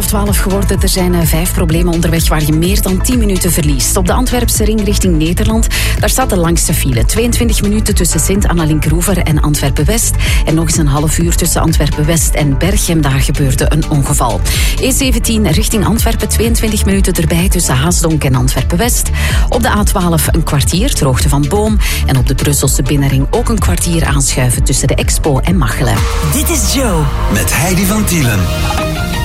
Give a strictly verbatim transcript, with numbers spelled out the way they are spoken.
half twaalf geworden. Er zijn uh, vijf problemen onderweg waar je meer dan tien minuten verliest. Op de Antwerpse ring richting Nederland, daar staat de langste file. tweeëntwintig minuten tussen Sint-Anna-Linkeroever en Antwerpen-West. En nog eens een half uur tussen Antwerpen-West en Berchem. Daar gebeurde een ongeval. E zeventien richting Antwerpen, tweeëntwintig minuten erbij tussen Haasdonk en Antwerpen-West. Op de A twaalf een kwartier ter hoogte van Boom. En op de Brusselse binnenring ook een kwartier aanschuiven tussen de Expo en Machelen. Dit is Joe. Met Heidi van Tielen.